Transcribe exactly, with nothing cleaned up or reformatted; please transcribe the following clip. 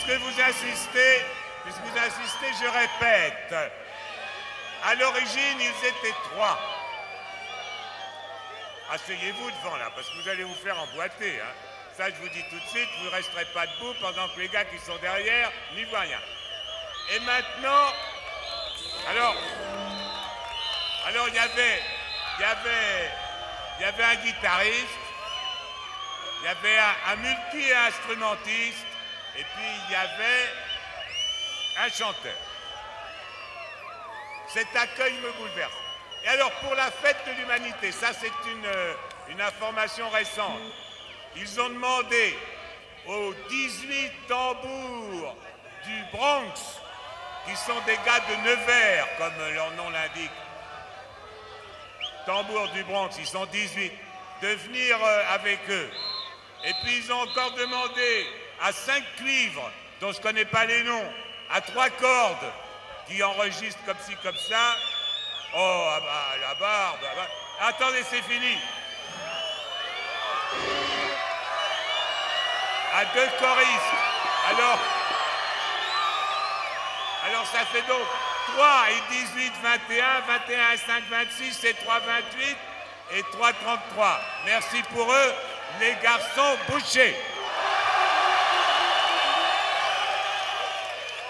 puisque vous insistez, puisque vous insistez, je répète. À l'origine, ils étaient trois. Asseyez-vous devant là, parce que vous allez vous faire emboîter. Hein. Ça, je vous dis tout de suite, vous ne resterez pas debout pendant que les gars qui sont derrière n'y voient rien. Et maintenant, alors, alors il y avait, il y avait, il y avait un guitariste, il y avait un, un multi-instrumentiste, et puis il y avait un chanteur. Cet accueil me bouleverse. Et alors, pour la fête de l'humanité, ça c'est une, une information récente, ils ont demandé aux dix-huit tambours du Bronx, qui sont des gars de Nevers, comme leur nom l'indique, tambours du Bronx, ils sont dix-huit, de venir avec eux. Et puis ils ont encore demandé à cinq cuivres, dont je ne connais pas les noms, à trois cordes, qui enregistrent comme ci, comme ça. Oh, ah bah, la barbe, ah bah. Attendez, c'est fini. À deux choristes. Alors, alors ça fait donc trois et dix-huit, vingt et un, vingt et un et cinq, vingt-six, et trois, vingt-huit, et trois, trente-trois. Merci pour eux, les garçons bouchés.